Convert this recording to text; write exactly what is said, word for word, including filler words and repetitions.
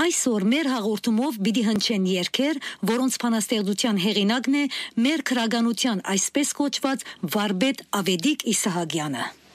Այսօր մեր հաղորդումով պիտի հնչեն երգեր, որոնց բանաստեղծության հեղինակն է մեր քրագանության այսպես կոչված վարպետ Ավետիք Իսահակյանը։